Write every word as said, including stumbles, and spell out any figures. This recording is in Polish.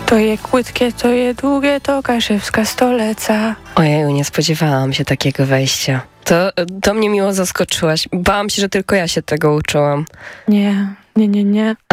To je krótkie, to je długie, to Kaszewska Stoleca. Ojeju, nie spodziewałam się takiego wejścia. To, to mnie miło zaskoczyłaś. Bałam się, że tylko ja się tego uczyłam. Nie, nie, nie, nie.